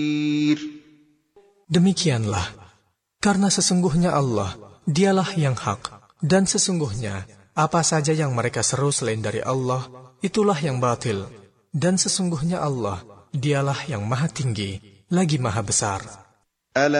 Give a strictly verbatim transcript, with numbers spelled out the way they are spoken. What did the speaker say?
Demikianlah, karena sesungguhnya Allah, dialah yang hak, dan sesungguhnya apa saja yang mereka seru selain dari Allah, itulah yang batil, dan sesungguhnya Allah, dialah yang maha tinggi, lagi maha besar.